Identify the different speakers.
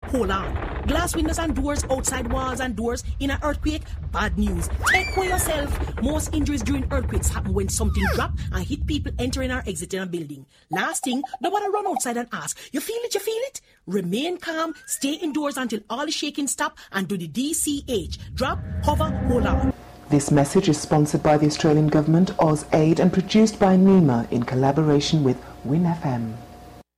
Speaker 1: hold on. Glass windows and doors, outside walls and doors in an earthquake, bad news. Take for yourself. Most injuries during earthquakes happen when something drops and hit people entering or exiting a building. Last thing, don't want to run outside and ask, you feel it, you feel it? Remain calm, stay indoors until all the shaking stop and do the DCH. Drop, hover, hold on.
Speaker 2: This message is sponsored by the Australian Government, AusAid, and produced by NEMA in collaboration with WIN FM.